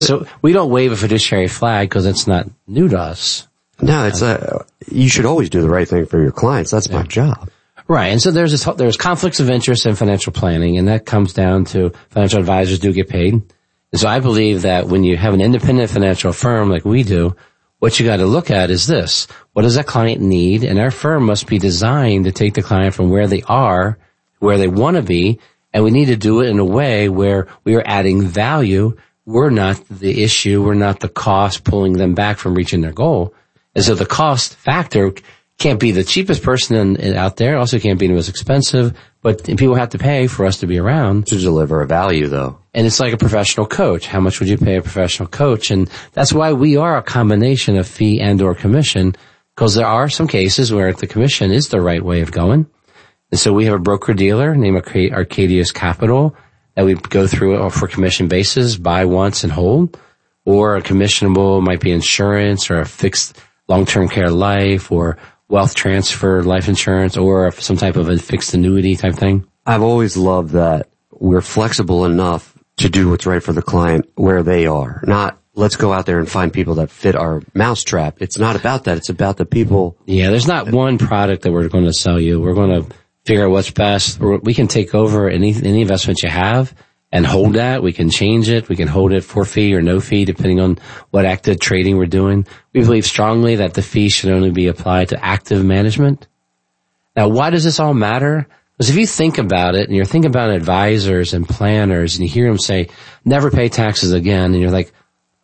So we don't wave a fiduciary flag because it's not new to us. No, it's you should always do the right thing for your clients. That's my job. Right. And so there's conflicts of interest in financial planning, and that comes down to financial advisors do get paid. And so I believe that when you have an independent financial firm like we do, what you got to look at is this. What does that client need? And our firm must be designed to take the client from where they are, where they want to be, and we need to do it in a way where we are adding value. We're not the issue. We're not the cost pulling them back from reaching their goal. And so the cost factor can't be the cheapest person out there. Also can't be the most expensive, but people have to pay for us to be around. To deliver a value, though. And it's like a professional coach. How much would you pay a professional coach? And that's why we are a combination of fee and or commission, because there are some cases where the commission is the right way of going. And so we have a broker-dealer named Arcadius Capital that we go through for commission basis, buy once and hold, or a commissionable might be insurance or a fixed long-term care life or wealth transfer life insurance or some type of a fixed annuity type thing. I've always loved that we're flexible enough to do what's right for the client where they are. Not let's go out there and find people that fit our mousetrap. It's not about that. It's about the people. Yeah, there's not one product that we're going to sell you. We're going to figure out what's best. We can take over any investment you have and hold that. We can change it. We can hold it for fee or no fee, depending on what active trading we're doing. We believe strongly that the fee should only be applied to active management. Now, why does this all matter? Because if you think about it, and you're thinking about advisors and planners, and you hear them say, never pay taxes again, and you're like,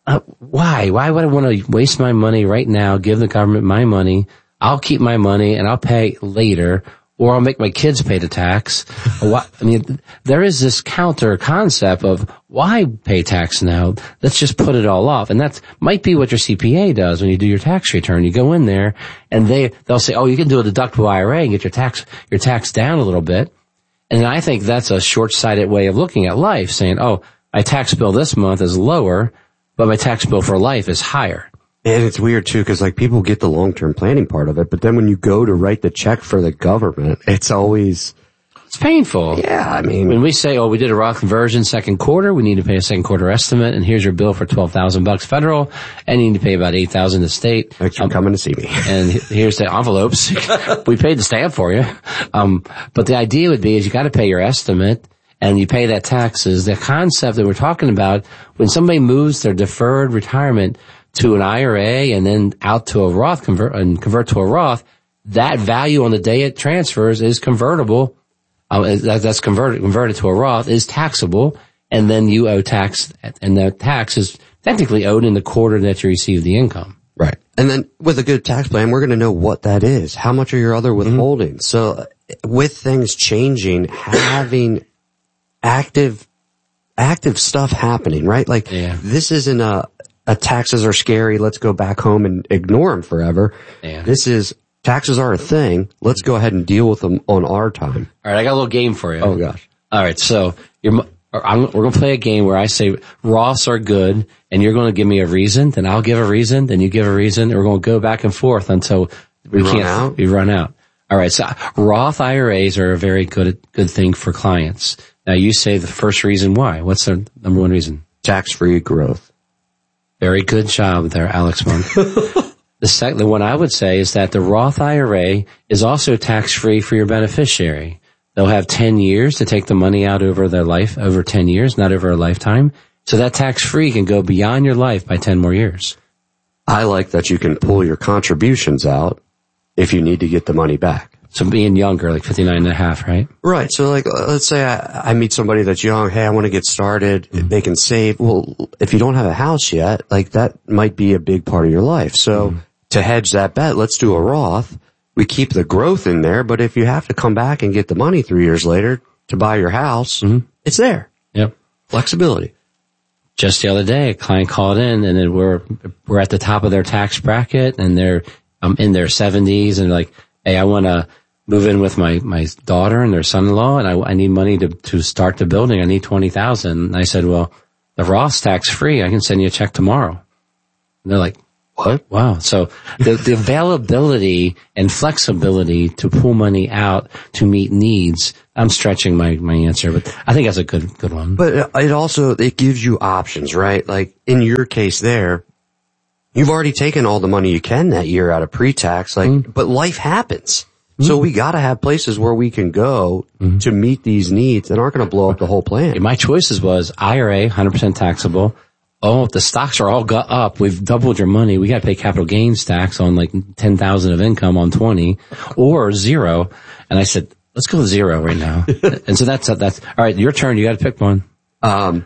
why? Why would I want to waste my money right now, give the government my money, I'll keep my money, and I'll pay later, or I'll make my kids pay the tax. I mean, there is this counter concept of why pay tax now? Let's just put it all off. And that might be what your CPA does when you do your tax return. You go in there and they'll say, oh, you can do a deductible IRA and get your tax down a little bit. And I think that's a short-sighted way of looking at life, saying, oh, my tax bill this month is lower, but my tax bill for life is higher. And it's weird too, because like people get the long-term planning part of it, but then when you go to write the check for the government, it's painful. Yeah, I mean, when we say, oh, we did a Roth conversion second quarter, we need to pay a second quarter estimate, and here's your bill for $12,000 federal, and you need to pay about $8,000 to state. Thanks for coming to see me. And here's the envelopes. We paid the stamp for you. But the idea would be is you got to pay your estimate, and you pay that taxes. The concept that we're talking about, when somebody moves their deferred retirement to an IRA and then out to a Roth convert to a Roth, that value on the day it transfers is convertible. That's converted to a Roth is taxable, and then you owe tax, and that tax is technically owed in the quarter that you receive the income. Right. And then with a good tax plan, we're going to know what that is. How much are your other withholdings? Mm-hmm. So with things changing, having active stuff happening, right? Like this isn't a taxes are scary, let's go back home and ignore them forever. Yeah. This is taxes are a thing. Let's go ahead and deal with them on our time. All right, I got a little game for you. Oh gosh. All right, so we're going to play a game where I say Roths are good, and you're going to give me a reason, then I'll give a reason, then you give a reason, and we're going to go back and forth until we run out. All right, so Roth IRAs are a very good thing for clients. Now you say the first reason why. What's the number one reason? Tax-free growth. Very good job there, Alex Monk. The one I would say is that the Roth IRA is also tax-free for your beneficiary. They'll have 10 years to take the money out over their life, over 10 years, not over a lifetime. So that tax-free can go beyond your life by 10 more years. I like that you can pull your contributions out if you need to get the money back. So being younger, like 59 and a half, right? Right. So like, let's say I meet somebody that's young. Hey, I want to get started. Mm-hmm. They can save. Well, if you don't have a house yet, like that might be a big part of your life. So to hedge that bet, let's do a Roth. We keep the growth in there, but if you have to come back and get the money 3 years later to buy your house, it's there. Yep. Flexibility. Just the other day, a client called in and then we're at the top of their tax bracket and they're in their 70s and like, hey, I want to move in with my daughter and their son-in-law, and I need money to start the building. I need $20,000. And I said, well, the Roth's tax-free. I can send you a check tomorrow. And they're like, What? Wow. So the availability and flexibility to pull money out to meet needs, I'm stretching my answer, but I think that's a good one. But it gives you options, right? Like in your case there, you've already taken all the money you can that year out of pre-tax, but life happens. So we gotta have places where we can go to meet these needs that aren't gonna blow up the whole plan. My choices was IRA, 100% taxable. Oh, if the stocks are all up, we've doubled your money. We got to pay capital gains tax on like 10,000 of income on 20 or zero. And I said, let's go with zero right now. And so that's all right. Your turn. You got to pick one. Oh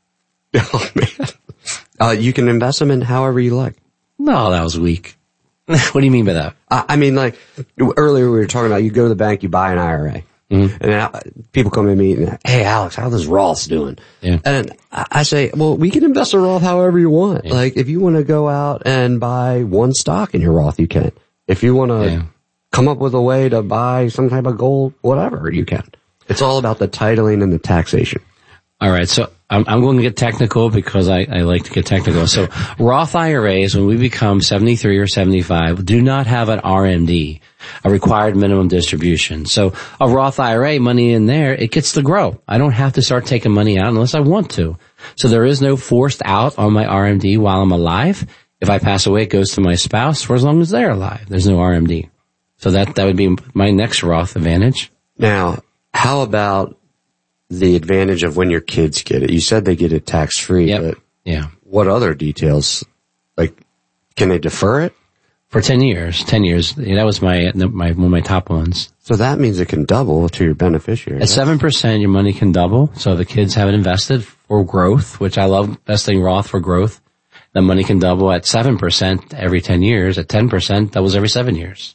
man. You can invest them in however you like. No, that was weak. What do you mean by that? I mean, like earlier we were talking about you go to the bank, you buy an IRA. And people come to me and, hey, Alex, how's this Roth doing? Yeah. And I say, well, we can invest in Roth however you want. Yeah. Like, if you want to go out and buy one stock in your Roth, you can. If you want to come up with a way to buy some type of gold, whatever, you can. It's all about the titling and the taxation. All right. So I'm going to get technical because I like to get technical. So Roth IRAs, when we become 73 or 75, do not have an RMD, a required minimum distribution. So a Roth IRA, money in there, it gets to grow. I don't have to start taking money out unless I want to. So there is no forced out on my RMD while I'm alive. If I pass away, it goes to my spouse for as long as they're alive. There's no RMD. So that would be my next Roth advantage. Now, how about the advantage of when your kids get it? You said they get it tax-free, but what other details? Like, can they defer it? For 10 years. 10 years. That was one of my top ones. So that means it can double to your beneficiary. At 7%, your money can double. So the kids have it invested for growth, which I love investing Roth for growth. The money can double at 7% every 10 years. At 10%, that was every 7 years.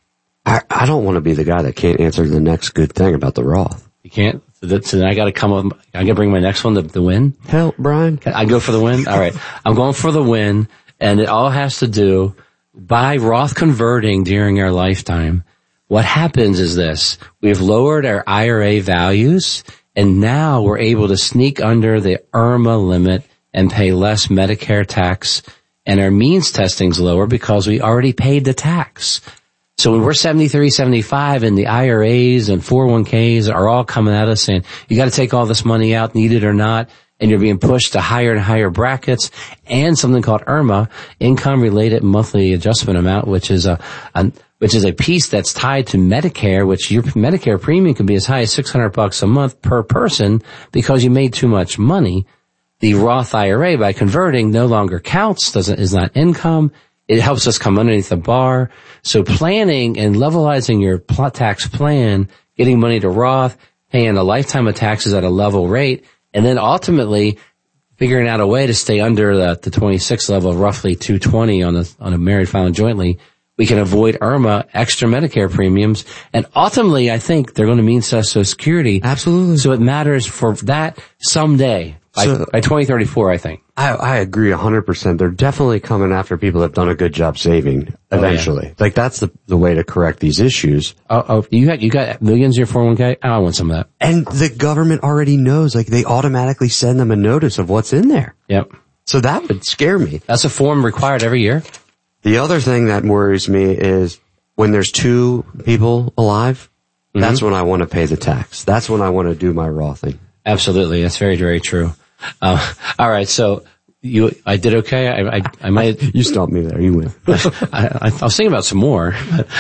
I don't want to be the guy that can't answer the next good thing about the Roth. You can't? So then I gotta I gotta bring my next one to win? Hell, Brian. I go for the win? All right. I'm going for the win, and it all has to do by Roth converting during our lifetime. What happens is this. We've lowered our IRA values, and now we're able to sneak under the IRMA limit and pay less Medicare tax, and our means testing's lower because we already paid the tax. So when we're 73, 75 and the IRAs and 401ks are all coming at us saying, you got to take all this money out, need it or not, and you're being pushed to higher and higher brackets, and something called IRMA, income related monthly adjustment amount, which is a piece that's tied to Medicare, which your Medicare premium can be as high as $600 a month per person because you made too much money. The Roth IRA, by converting, no longer counts, is not income. It helps us come underneath the bar. So planning and levelizing your tax plan, getting money to Roth, paying a lifetime of taxes at a level rate, and then ultimately figuring out a way to stay under the 26 level, roughly 220 on a married filing jointly, we can avoid IRMA, extra Medicare premiums, and ultimately I think they're going to mean Social Security. Absolutely. So it matters for that someday. By 2034, I think. I agree 100%. They're definitely coming after people that have done a good job saving eventually. Oh, yeah. Like that's the way to correct these issues. You got millions in your 401k? I want some of that. And the government already knows, like they automatically send them a notice of what's in there. Yep. So that would scare me. That's a form required every year. The other thing that worries me is when there's two people alive, that's when I want to pay the tax. That's when I want to do my Rothing. Absolutely. That's very, very true. All right. So I did okay. I might. You stopped me there. You win. I was thinking about some more.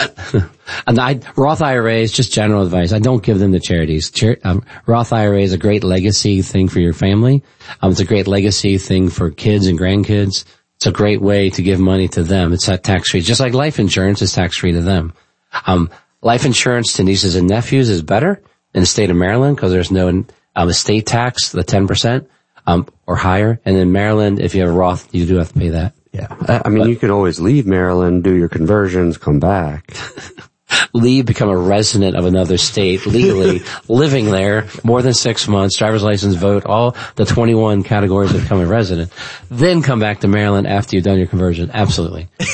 And Roth IRAs, just general advice. I don't give them to charities. Roth IRA is a great legacy thing for your family. It's a great legacy thing for kids and grandkids. It's a great way to give money to them. It's not tax free. Just like life insurance is tax free to them. Life insurance to nieces and nephews is better in the state of Maryland because there's no estate tax, the 10%. Or higher. And in Maryland, if you have a Roth, you do have to pay that. Yeah. I mean, you can always leave Maryland, do your conversions, come back. Leave, become a resident of another state, legally living there more than 6 months, driver's license, vote, all the 21 categories of becoming a resident. Then come back to Maryland after you've done your conversion. Absolutely.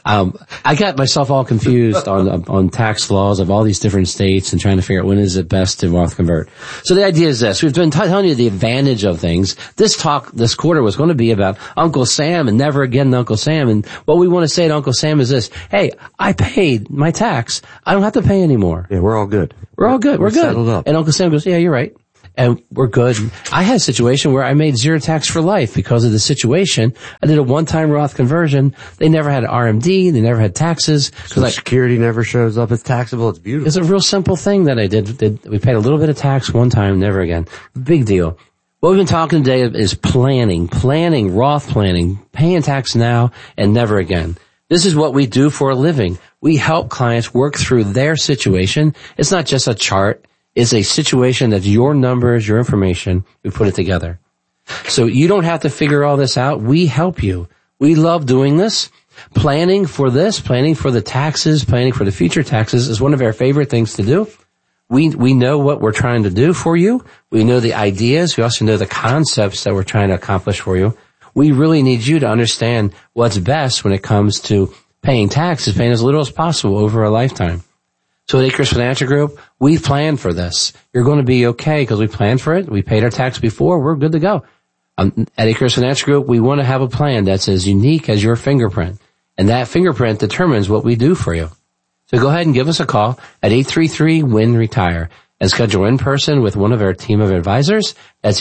I got myself all confused on tax laws of all these different states and trying to figure out when is it best to Roth convert. So the idea is this. We've been telling you the advantage of things. This quarter was going to be about Uncle Sam and never again Uncle Sam. And what we want to say to Uncle Sam is this. Hey, I paid my tax. I don't have to pay anymore. Yeah, we're all good. We're all good. We're good. Settled up. And Uncle Sam goes, yeah, you're right. And we're good. I had a situation where I made zero tax for life because of the situation. I did a one-time Roth conversion. They never had RMD. They never had taxes. Social Security never shows up. It's taxable. It's beautiful. It's a real simple thing that I did. We paid a little bit of tax one time, never again. Big deal. What we've been talking today is planning, Roth planning, paying tax now and never again. This is what we do for a living. We help clients work through their situation. It's not just a chart. It's a situation that's your numbers, your information. We put it together. So you don't have to figure all this out. We help you. We love doing this. Planning for the taxes, planning for the future taxes is one of our favorite things to do. We know what we're trying to do for you. We know the ideas. We also know the concepts that we're trying to accomplish for you. We really need you to understand what's best when it comes to paying taxes, paying as little as possible over a lifetime. So at Acres Financial Group, we planned for this. You're going to be okay because we planned for it. We paid our tax before. We're good to go. At Acres Financial Group, we want to have a plan that's as unique as your fingerprint. And that fingerprint determines what we do for you. So go ahead and give us a call at 833-WIN-RETIRE and schedule in person with one of our team of advisors. That's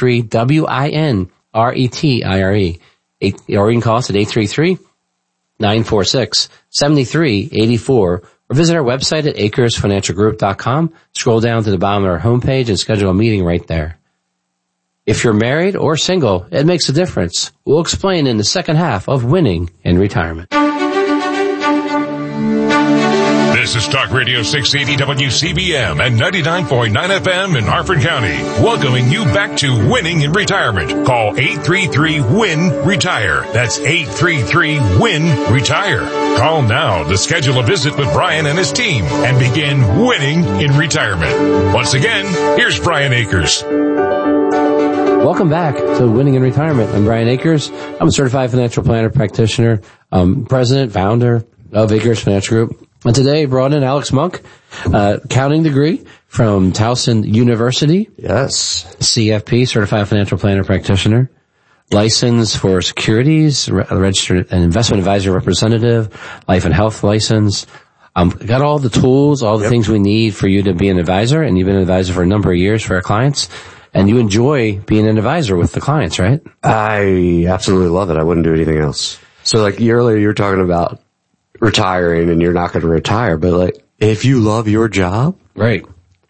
833-WIN-RETIRE. Or you can call us at 833-946-7384. Or visit our website at acresfinancialgroup.com. Scroll down to the bottom of our homepage and schedule a meeting right there. If you're married or single, it makes a difference. We'll explain in the second half of Winning in Retirement. This is Talk Radio 680 WCBM and 99.9 FM in Harford County. Welcoming you back to Winning in Retirement. Call 833-WIN-RETIRE. That's 833-WIN-RETIRE. Call now to schedule a visit with Brian and his team and begin winning in retirement. Once again, here's Brian Akers. Welcome back to Winning in Retirement. I'm Brian Akers. I'm a certified financial planner practitioner, president, founder of Akers Financial Group. And today I brought in Alex Monk, accounting degree from Towson University. Yes. CFP, certified financial planner practitioner. License for securities, registered an investment advisor representative, life and health license. Got all the tools, all the things we need for you to be an advisor, and you've been an advisor for a number of years for our clients. And you enjoy being an advisor with the clients, right? I absolutely love it. I wouldn't do anything else. So like earlier you were talking about retiring and you're not going to retire, but like if you love your job, right?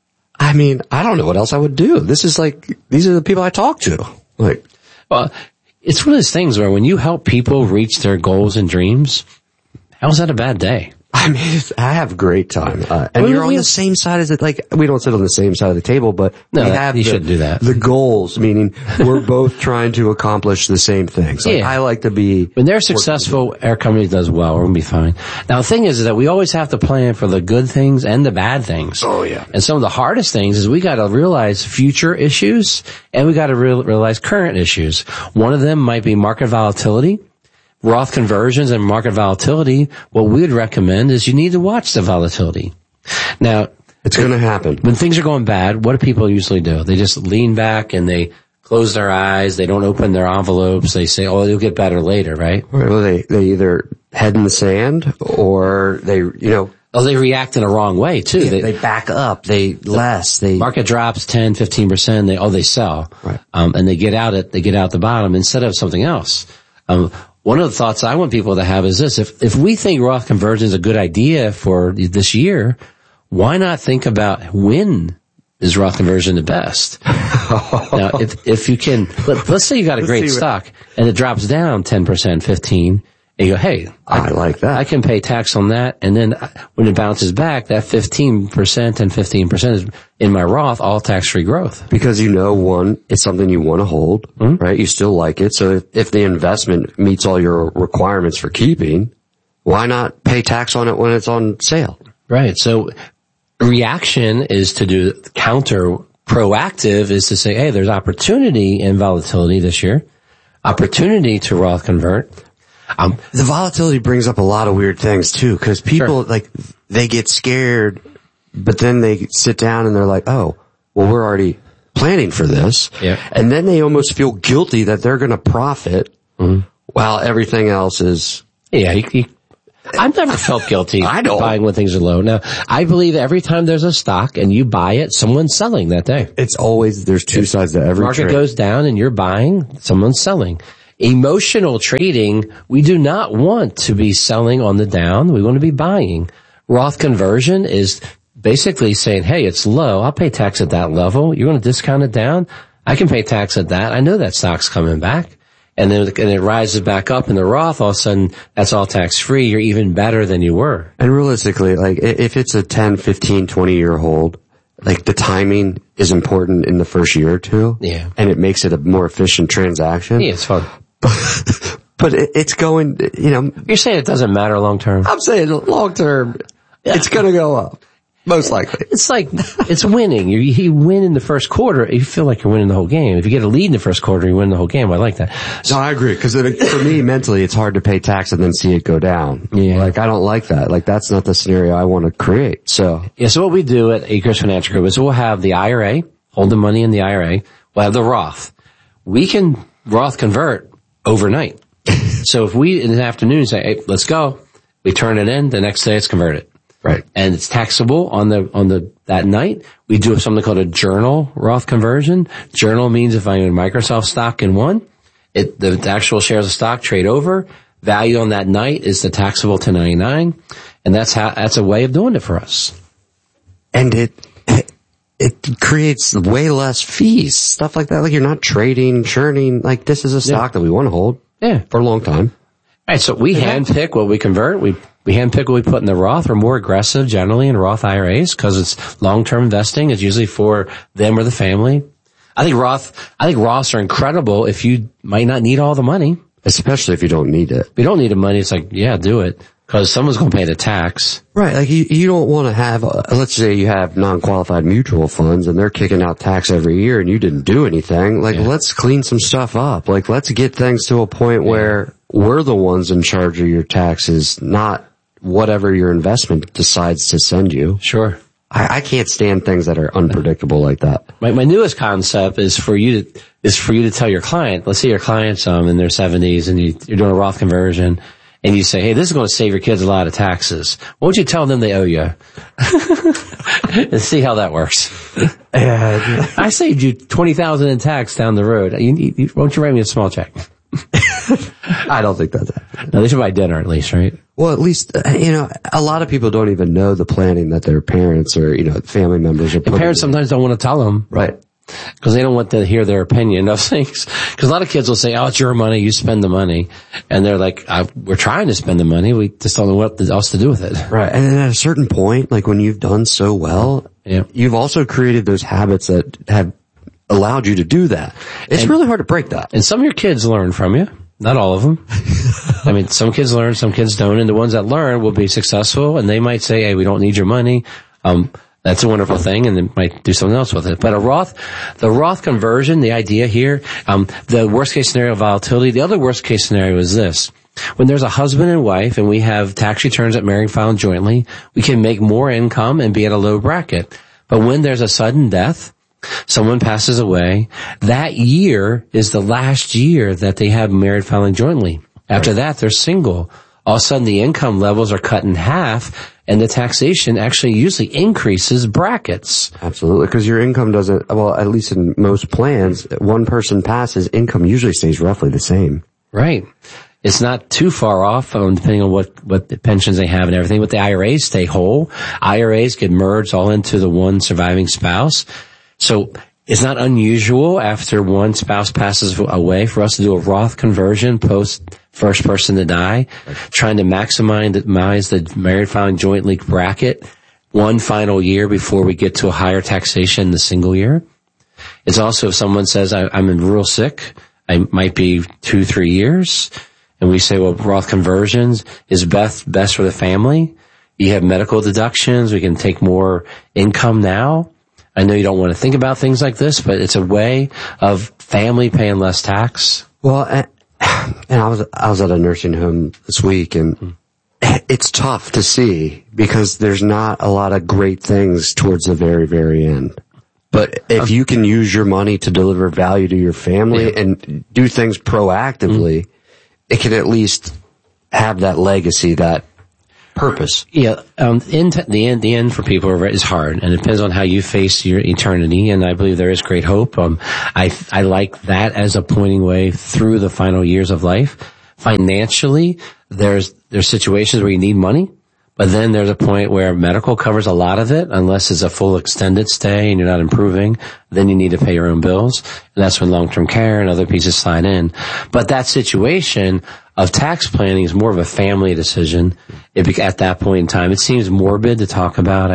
I mean, I don't know what else I would do. This is like, these are the people I talk to. Like, well, it's one of those things where when you help people reach their goals and dreams, how's that a bad day? I mean, I have a great time. And you're on the same side as it, like, we don't sit on the same side of the table, but no, we have you shouldn't do that. The goals, meaning we're both trying to accomplish the same things. Like, I like to be. When they're successful, our company does well. We're going to be fine. Now, the thing is that we always have to plan for the good things and the bad things. Oh, yeah. And some of the hardest things is we got to realize future issues and we got to realize current issues. One of them might be market volatility. Roth conversions and market volatility, what we would recommend is you need to watch the volatility. Now, it's going to happen. When things are going bad, what do people usually do? They just lean back and they close their eyes. They don't open their envelopes. They say, oh, it'll get better later, right? Well, they either head in the sand or they, oh, they react in a wrong way too. Yeah, they back up. Market drops 10, 15%. They sell. Right. And they get out the bottom instead of something else. One of the thoughts I want people to have is this. If we think Roth conversion is a good idea for this year, why not think about when is Roth conversion the best? Now, if you can, let's say you got a great stock and it drops down 10%, 15%, and you go, hey, I like that. I can pay tax on that. And then when it bounces back, that 15% and 15% is in my Roth, all tax-free growth. Because one, it's something you want to hold, right? You still like it. So if the investment meets all your requirements for keeping, why not pay tax on it when it's on sale? Right. So reaction is to do counter. Proactive is to say, hey, there's opportunity in volatility this year, opportunity to Roth convert. The volatility brings up a lot of weird things too, because people they get scared, but then they sit down and they're like, oh, well, we're already planning for this. Yeah. And then they almost feel guilty that they're going to profit while everything else is. Yeah. I've never felt guilty buying when things are low. Now, I believe every time there's a stock and you buy it, someone's selling that day. It's always, there's two sides to every market trade. Goes down and you're buying, someone's selling. Emotional trading, we do not want to be selling on the down. We want to be buying. Roth conversion is basically saying, hey, it's low. I'll pay tax at that level. You're going to discount it down. I can pay tax at that. I know that stock's coming back. And then it rises back up in the Roth, all of a sudden, that's all tax-free. You're even better than you were. And realistically, like, if it's a 10, 15, 20-year hold, like, the timing is important in the first year or two. Yeah. And it makes it a more efficient transaction. Yeah, it's fun. But it's going, You're saying it doesn't matter long term? I'm saying long term, it's going to go up. Most likely. It's like, it's winning. You win in the first quarter, you feel like you're winning the whole game. If you get a lead in the first quarter, you win the whole game. I like that. No, I agree. Because for me, mentally, it's hard to pay tax and then see it go down. Yeah. Like, I don't like that. Like, that's not the scenario I want to create. So. Yeah, so what we do at Acres Financial Group is we'll have the IRA, hold the money in the IRA. We'll have the Roth. We can Roth convert overnight. So if we, in the afternoon, say, hey, let's go, we turn it in, the next day it's converted. Right. And it's taxable on that night. We do something called a journal Roth conversion. Journal means if I own Microsoft stock in one, the actual shares of stock trade over. Value on that night is the taxable 1099. And that's a way of doing it for us. And it creates way less fees, stuff like that. Like, you're not trading, churning. Like, this is a stock that we want to hold. Yeah. For a long time. All right. So we handpick what we convert. We handpick what we put in the Roth. We're more aggressive generally in Roth IRAs because it's long-term investing. It's usually for them or the family. I think Roths are incredible if you might not need all the money. Especially if you don't need it. If you don't need the money, it's like, yeah, do it. Because someone's going to pay the tax. Right. Like, you don't want to have, let's say you have non-qualified mutual funds and they're kicking out tax every year and you didn't do anything. Like, let's clean some stuff up. Like, let's get things to a point where we're the ones in charge of your taxes, not whatever your investment decides to send you. Sure. I can't stand things that are unpredictable like that. My newest concept is for you to tell your client, let's say your client's in their 70s and you're doing a Roth conversion. And you say, hey, this is going to save your kids a lot of taxes. Won't you tell them they owe you? And see how that works. I saved you $20,000 in tax down the road. Won't you write me a small check? I don't think that's happening. No, they should buy dinner at least, right? Well, at least, a lot of people don't even know the planning that their parents or, family members are putting. And parents sometimes don't want to tell them. Right. Because they don't want to hear their opinion of things. Because a lot of kids will say, oh, it's your money, you spend the money. And they're like, we're trying to spend the money, we just don't know what else to do with it. Right. And then at a certain point, like when you've done so well, you've also created those habits that have allowed you to do that. It's really hard to break that. And some of your kids learn from you. Not all of them. I mean, some kids learn, some kids don't. And the ones that learn will be successful. And they might say, hey, we don't need your money. That's a wonderful thing, and they might do something else with it. But the Roth conversion, the idea here, the worst case scenario volatility, the other worst case scenario is this. When there's a husband and wife and we have tax returns that married filed jointly, we can make more income and be at a low bracket. But when there's a sudden death, someone passes away, that year is the last year that they have married filing jointly. After that, they're single. All of a sudden the income levels are cut in half and the taxation actually usually increases brackets. Absolutely, because your income doesn't, well, at least in most plans, one person passes, income usually stays roughly the same. Right. It's not too far off, depending on what the pensions they have and everything, but the IRAs stay whole. IRAs get merged all into the one surviving spouse. So it's not unusual after one spouse passes away for us to do a Roth conversion post first person to die, trying to maximize the married filing jointly bracket one final year before we get to a higher taxation the single year. It's also if someone says, I'm real sick, I might be 2-3 years, and we say, well, Roth conversions is best for the family. You have medical deductions, we can take more income now. I know you don't want to think about things like this, but it's a way of family paying less tax. Well, And I was at a nursing home this week, and it's tough to see because there's not a lot of great things towards the very, very end. But if you can use your money to deliver value to your family and do things proactively, it can at least have that legacy, that purpose. Yeah, the end for people is hard, and it depends on how you face your eternity. And I believe there is great hope. I like that as a pointing way through the final years of life. Financially, there's situations where you need money, but then there's a point where medical covers a lot of it, unless it's a full extended stay and you're not improving. Then you need to pay your own bills, and that's when long-term care and other pieces slide in. But that situation of tax planning is more of a family decision. At that point in time, it seems morbid to talk about.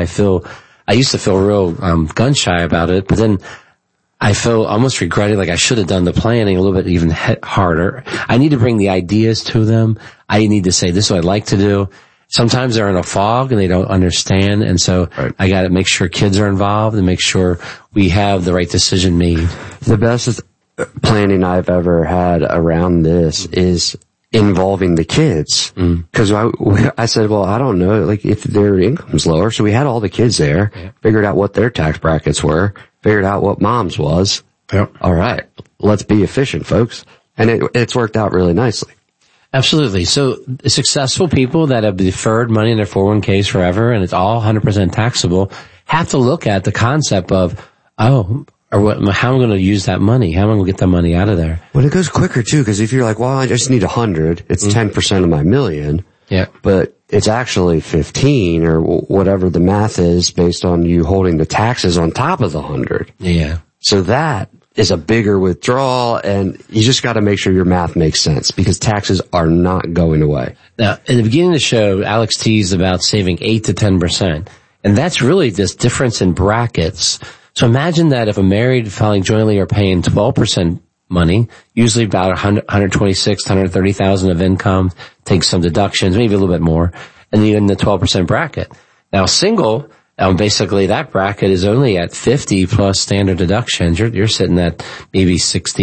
I used to feel real gun shy about it, but then I feel almost regretting, like I should have done the planning a little bit even harder. I need to bring the ideas to them. I need to say, this is what I'd like to do. Sometimes they're in a fog and they don't understand, and so I got to make sure kids are involved and make sure we have the right decision made. The best planning I've ever had around this is involving the kids. Because I said, well, I don't know, like if their income's lower, so we had all the kids there, figured out what their tax brackets were, figured out what mom's was. Yep. All right, let's be efficient, folks. And it's worked out really nicely. Absolutely. So successful people that have deferred money in their 401ks forever, and it's all 100% taxable, have to look at the concept of, how am I going to use that money? How am I going to get that money out of there? Well, it goes quicker too, because if you're like, well, I just need 100, it's 10% of my million. Yeah. But it's actually 15 or whatever the math is based on you holding the taxes on top of the 100. Yeah. So that is a bigger withdrawal, and you just got to make sure your math makes sense because taxes are not going away. Now, in the beginning of the show, Alex teased about saving 8 to 10%, and that's really this difference in brackets. So imagine that if a married filing jointly are paying 12% money, usually about 126, 130,000 of income, take some deductions, maybe a little bit more, and you're in the 12% bracket. Now, single, basically that bracket is only at 50 plus standard deductions. You're sitting at maybe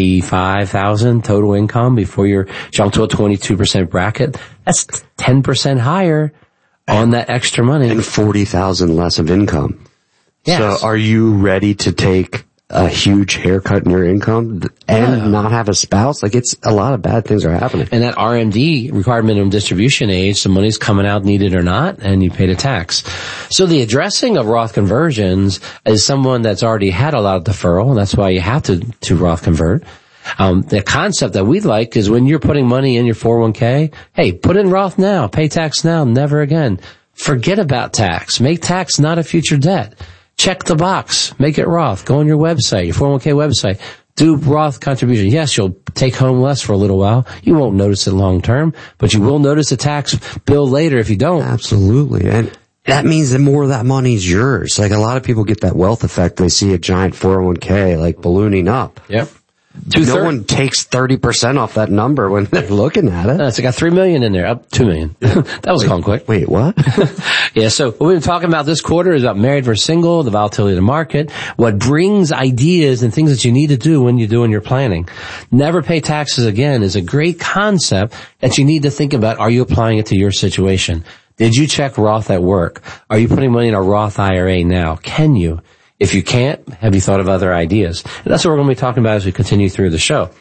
65,000 total income before you're jumped to a 22% bracket. That's 10% higher on that extra money. And 40,000 less of income. Yes. So are you ready to take a huge haircut in your income and not have a spouse? Like, it's a lot of bad things are happening. And that RMD, required minimum distribution age, the money's coming out needed or not, and you pay the tax. So the addressing of Roth conversions is someone that's already had a lot of deferral, and that's why you have to Roth convert. The concept that we'd like is when you're putting money in your 401k, hey, put in Roth now, pay tax now, never again. Forget about tax. Make tax not a future debt. Check the box. Make it Roth. Go on your website, your 401k website. Do Roth contribution. Yes, you'll take home less for a little while. You won't notice it long term, but you will notice the tax bill later if you don't. Absolutely. And that means that more of that money's yours. Like, a lot of people get that wealth effect. They see a giant 401k like ballooning up. Yep. No one takes 30% off that number when they're looking at it. It's got $3 million in there, up $2 million. That was gone quick. Wait, what? Yeah, so what we've been talking about this quarter is about married versus single, the volatility of the market, what brings ideas and things that you need to do when you're doing your planning. Never pay taxes again is a great concept that you need to think about. Are you applying it to your situation? Did you check Roth at work? Are you putting money in a Roth IRA now? Can you? If you can't, have you thought of other ideas? And that's what we're going to be talking about as we continue through the show.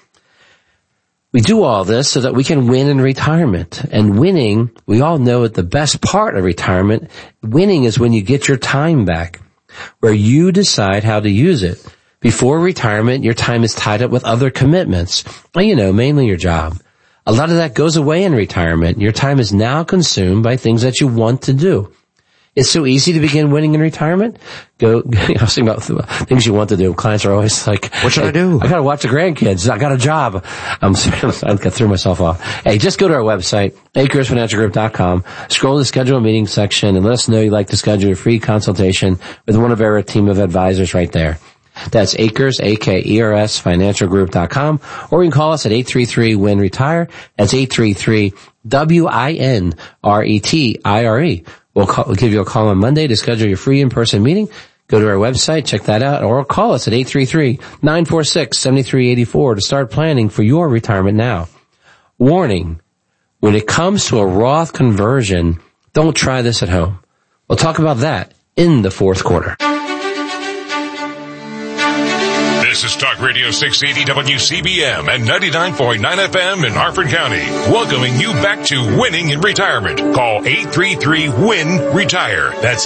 We do all this so that we can win in retirement. And winning, we all know that the best part of retirement, winning is when you get your time back, where you decide how to use it. Before retirement, your time is tied up with other commitments. Well, mainly your job. A lot of that goes away in retirement. Your time is now consumed by things that you want to do. It's so easy to begin winning in retirement. I was thinking about things you want to do. Clients are always like, what should I do? I gotta watch the grandkids. I got a job. I threw myself off. Hey, just go to our website, acresfinancialgroup.com, scroll to the schedule a meeting section, and let us know you'd like to schedule a free consultation with one of our team of advisors right there. That's Acres, A-K-E-R-S, financialgroup.com, or you can call us at 833-WIN-RETIRE. That's 833-WINRETIRE. We'll give you a call on Monday to schedule your free in-person meeting. Go to our website, check that out, or call us at 833-946-7384 to start planning for your retirement now. Warning, when it comes to a Roth conversion, don't try this at home. We'll talk about that in the fourth quarter. This is Talk Radio 680 WCBM and 99.9 FM in Harford County. Welcoming you back to Winning in Retirement. Call 833-WIN-RETIRE. That's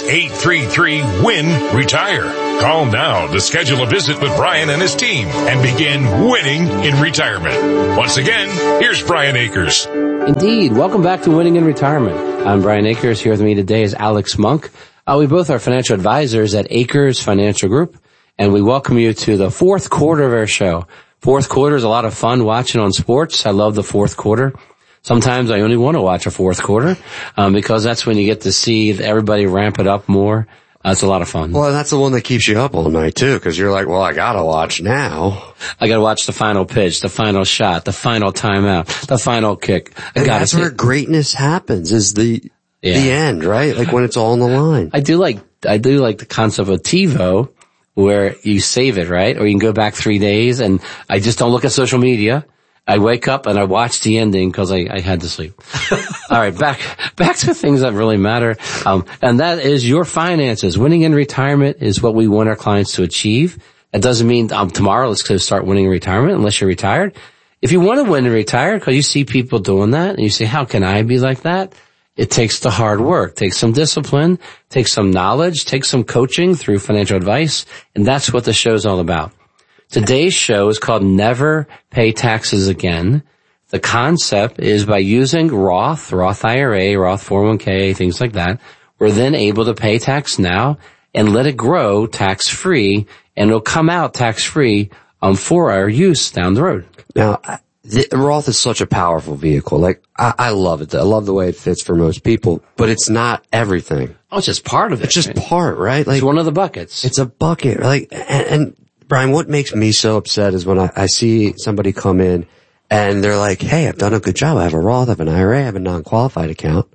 833-WIN-RETIRE. Call now to schedule a visit with Brian and his team and begin winning in retirement. Once again, here's Brian Akers. Indeed. Welcome back to Winning in Retirement. I'm Brian Akers. Here with me today is Alex Monk. We both are financial advisors at Akers Financial Group. And we welcome you to the fourth quarter of our show. Fourth quarter is a lot of fun watching on sports. I love the fourth quarter. Sometimes I only want to watch a fourth quarter, because that's when you get to see everybody ramp it up more. It's a lot of fun. Well, that's the one that keeps you up all night too, because you're like, well, I gotta watch now. I gotta watch the final pitch, the final shot, the final timeout, the final kick. And that's where greatness happens, is the end, right? Like when it's all on the line. I do like the concept of TiVo, where you save it, right? Or you can go back 3 days, and I just don't look at social media. I wake up and I watch the ending because I had to sleep. All right, back to things that really matter. And that is your finances. Winning in retirement is what we want our clients to achieve. That doesn't mean tomorrow let's go start winning in retirement unless you're retired. If you want to win and retire, because you see people doing that and you say, how can I be like that? It takes the hard work, takes some discipline, takes some knowledge, takes some coaching through financial advice, and that's what the show's all about. Today's show is called Never Pay Taxes Again. The concept is by using Roth IRA, Roth 401k, things like that, we're then able to pay tax now and let it grow tax-free, and it'll come out tax-free for our use down the road. Now, Roth is such a powerful vehicle. Like, I love it. I love the way it fits for most people, but it's not everything. Oh, it's just part of it. It's just part, right? Like, it's one of the buckets. It's a bucket. Like, and Brian, what makes me so upset is when I see somebody come in and they're like, hey, I've done a good job. I have a Roth, I have an IRA, I have a non-qualified account.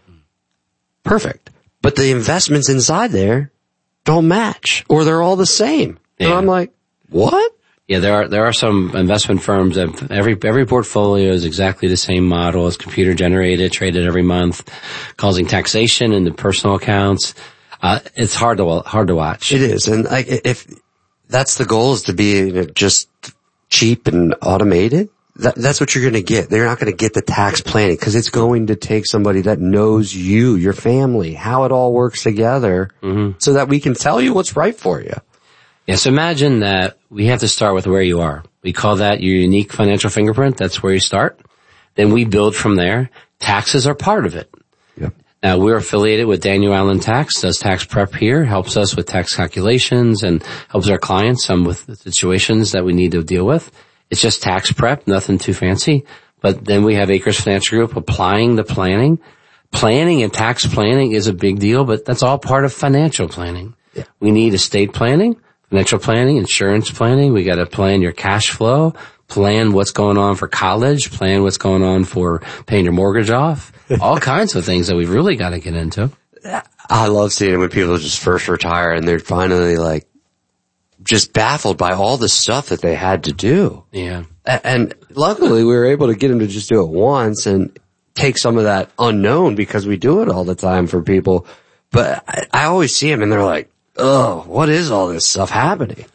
Perfect. But the investments inside there don't match, or they're all the same. Yeah. And I'm like, what? Yeah, there are some investment firms that every portfolio is exactly the same model. It's computer generated, traded every month, causing taxation in the personal accounts. It's hard to watch. It is. And like, if that's the goal, is to be just cheap and automated, that's what you're going to get. They're not going to get the tax planning, because it's going to take somebody that knows you, your family, how it all works together, so that we can tell you what's right for you. Yes, imagine that we have to start with where you are. We call that your unique financial fingerprint. That's where you start. Then we build from there. Taxes are part of it. Yep. Now, we're affiliated with Daniel Allen Tax, does tax prep here, helps us with tax calculations, and helps our clients with the situations that we need to deal with. It's just tax prep, nothing too fancy. But then we have Akers Financial Group applying the planning. Planning and tax planning is a big deal, but that's all part of financial planning. Yeah. We need estate planning, financial planning, insurance planning. We got to plan your cash flow, plan what's going on for college, plan what's going on for paying your mortgage off, all kinds of things that we've really got to get into. I love seeing it when people just first retire and they're finally like just baffled by all the stuff that they had to do. Yeah. And luckily we were able to get them to just do it once and take some of that unknown, because we do it all the time for people. But I always see them and they're like, oh, what is all this stuff happening?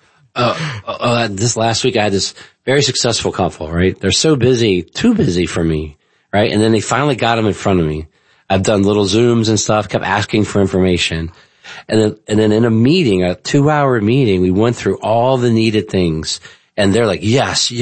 This last week I had this very successful couple, right? They're so busy, too busy for me, right? And then they finally got them in front of me. I've done little Zooms and stuff, kept asking for information. And then in a meeting, a 2-hour meeting, we went through all the needed things. And they're like, yes.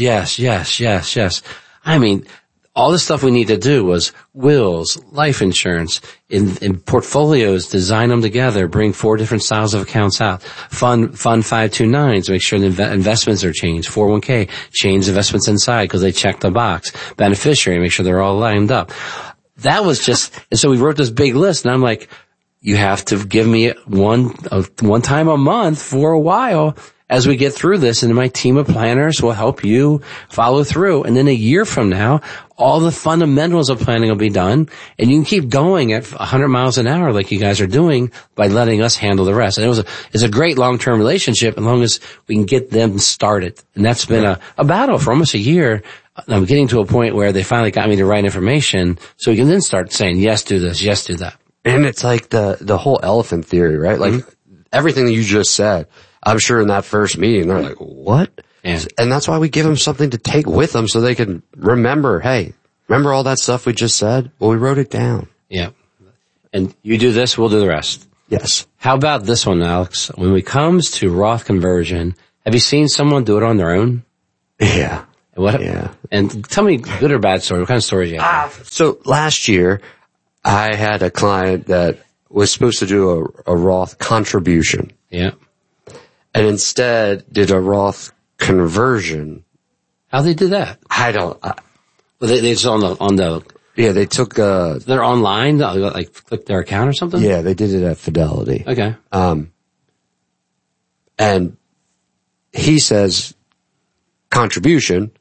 I mean, all the stuff we need to do was wills, life insurance, in portfolios, design them together, bring 4 different styles of accounts out, fund 529s, make sure the investments are changed, 401k, change investments inside because they check the box, beneficiary, make sure they're all lined up. That was just, and so we wrote this big list, and I'm like, you have to give me one time a month for a while as we get through this, and my team of planners will help you follow through. And then a year from now, all the fundamentals of planning will be done, and you can keep going at 100 miles an hour like you guys are doing by letting us handle the rest. And it's a great long-term relationship as long as we can get them started. And that's been a battle for almost a year I'm getting to a point where they finally got me the right information, so we can then start saying, yes, do this, yes, do that. And it's like the whole elephant theory, right? Like everything that you just said, I'm sure in that first meeting, they're like, what? Yeah. And that's why we give them something to take with them so they can remember, hey, remember all that stuff we just said? Well, we wrote it down. Yeah. And you do this, we'll do the rest. Yes. How about this one, Alex? When it comes to Roth conversion, have you seen someone do it on their own? Yeah. What? Yeah. And tell me, good or bad story, what kind of stories you have? So last year, I had a client that was supposed to do a Roth contribution Yeah. and instead did a Roth conversion. How they do that? Well, They just on the, yeah, they took, they're online, like click their account or something? yeah, they did it at Fidelity. Okay. And he says contribution.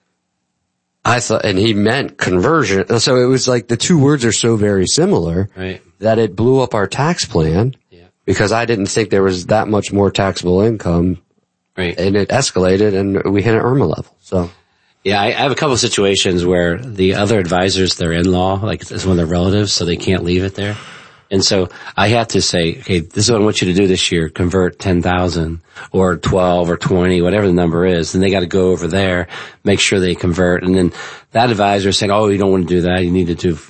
I thought, and he meant conversion. So it was like the two words are so very similar Right. that it blew up our tax plan Yeah. because I didn't think there was that much more taxable income, Right. and it escalated and we hit an IRMA level. So Yeah, I have a couple of situations where the other advisors, they're in-law, like it's one of their relatives, so they can't leave it there. And so I have to say, okay, this is what I want you to do this year. Convert 10,000 or 12 or 20, whatever the number is. Then they got to go over there, make sure they convert. And then that advisor is saying, oh, you don't want to do that. You need to do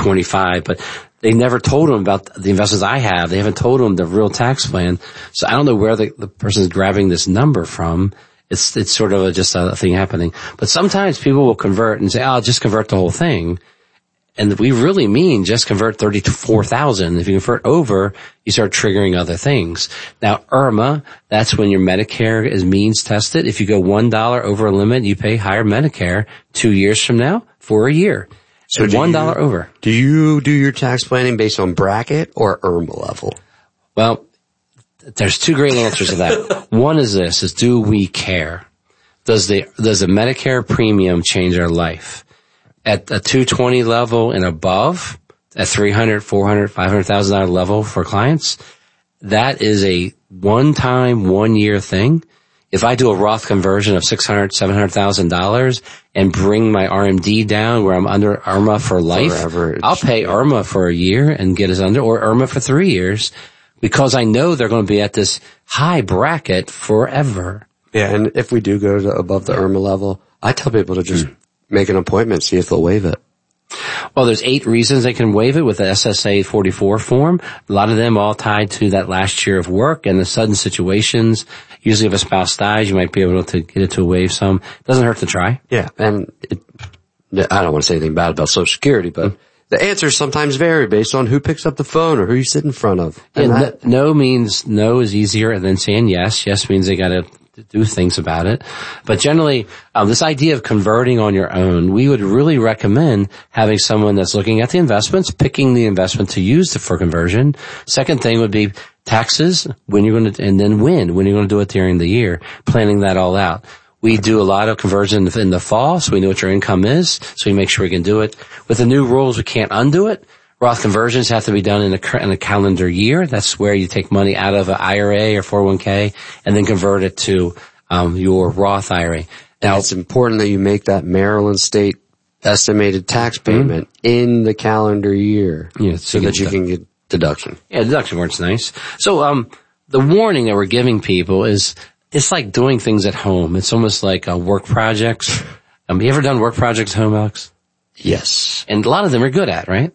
25. But they never told them about the investments I have. They haven't told them the real tax plan. So I don't know where the person's grabbing this number from. It's sort of just a thing happening. But sometimes people will convert and say, oh, I'll just convert the whole thing. And we really mean just convert 34,000. If you convert over, you start triggering other things. Now, IRMA, that's when your Medicare is means tested. If you go $1 over a limit, you pay higher Medicare 2 years from now for a year. So $1 over. do you do your tax planning based on bracket or IRMA level? Well, there's two great answers to that. One is this, is do we care? Does the Medicare premium change our life? At a 220 level and above, at $300,000, $400,000, $500,000 level for clients, that is a one-time, one-year thing. If I do a Roth conversion of $600,000, $700,000 and bring my RMD down where I'm under IRMA for life, Forever. I'll pay IRMA for a year and get us under, or IRMA for 3 years, because I know they're going to be at this high bracket forever. Yeah, and if we do go to above the IRMA level, I tell people to just make an appointment, see if they'll waive it. Well, there's 8 reasons they can waive it with the SSA 44 form. A lot of them all tied to that last year of work and the sudden situations. Usually if a spouse dies, you might be able to get it to waive some. Doesn't hurt to try. Yeah, and I don't want to say anything bad about Social Security, but the answers sometimes vary based on who picks up the phone or who you sit in front of. And No means no is easier than saying yes. Yes means they got to do things about it. But generally, this idea of converting on your own, we would really recommend having someone that's looking at the investments, picking the investment to use for conversion. Second thing would be taxes, when you're going to, and then when you're going to do it during the year, planning that all out. We do a lot of conversion in the fall, so we know what your income is, so we make sure we can do it. With the new rules, we can't undo it. Roth conversions have to be done in a calendar year. That's where you take money out of an IRA or 401k and then convert it to your Roth IRA. Now, it's important that you make that Maryland state estimated tax payment in the calendar year so that you can get deduction. Yeah, deduction works nice. So the warning that we're giving people is it's like doing things at home. It's almost like work projects. You ever done work projects at home, Alex? Yes. And a lot of them are good at, right?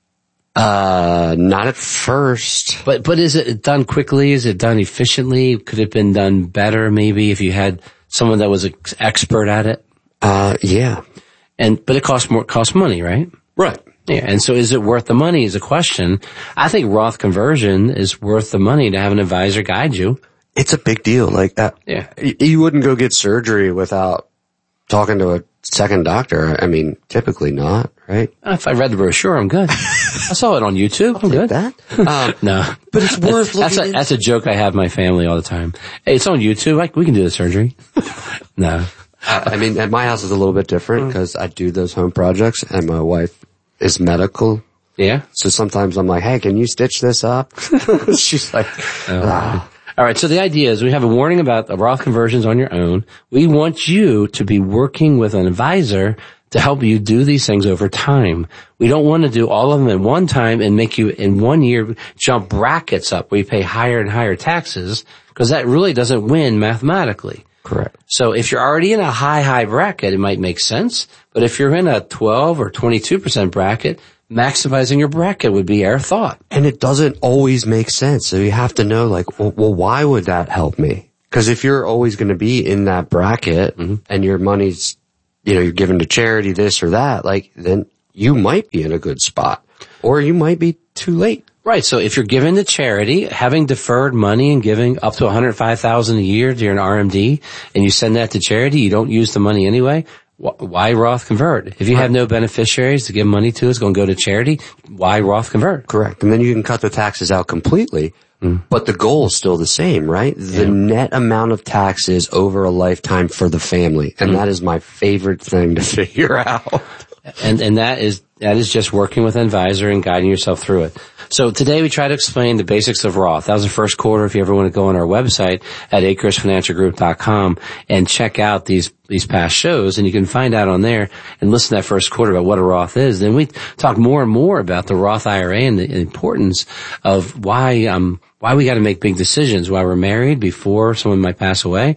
Not at first. But is it done quickly? Is it done efficiently? Could it have been done better maybe if you had someone that was an expert at it? Yeah. But it costs money, right? Right. Yeah. And so is it worth the money is a question. I think Roth conversion is worth the money to have an advisor guide you. It's a big deal. Like that. Yeah. You wouldn't go get surgery without talking to a second doctor. I mean, typically not, right? If I read the brochure, I'm good. I saw it on YouTube. I'm good. That? No. But it's worth looking That's a joke I have with my family all the time. Hey, it's on YouTube. We can do the surgery. No. I mean, at my house is a little bit different because I do those home projects and my wife is medical. Yeah? So sometimes I'm like, hey, can you stitch this up? She's like, All right, so the idea is we have a warning about the Roth conversions on your own. We want you to be working with an advisor to help you do these things over time. We don't want to do all of them at one time and make you in 1 year jump brackets up where you pay higher and higher taxes, because that really doesn't win mathematically. Correct. So if you're already in a high bracket, it might make sense. But if you're in a 12 or 22% bracket, maximizing your bracket would be our thought. And it doesn't always make sense. So you have to know, like, well, why would that help me? Because if you're always going to be in that bracket and your money's, you're given to charity, this or that, like, then you might be in a good spot, or you might be too late. Right. So if you're giving to charity, having deferred money and giving up to $105,000 a year to your RMD, and you send that to charity, you don't use the money anyway. Why Roth convert? If you have no beneficiaries to give money to, it's going to go to charity. Why Roth convert? Correct. And then you can cut the taxes out completely. But the goal is still the same, right? The net amount of taxes over a lifetime for the family. And that is my favorite thing to figure out. And that is just working with an advisor and guiding yourself through it. So today we try to explain the basics of Roth. That was the first quarter. If you ever want to go on our website at acresfinancialgroup.com and check out these past shows, and you can find out on there and listen to that first quarter about what a Roth is. Then we talk more and more about the Roth IRA and the importance of why we got to make big decisions while we're married before someone might pass away.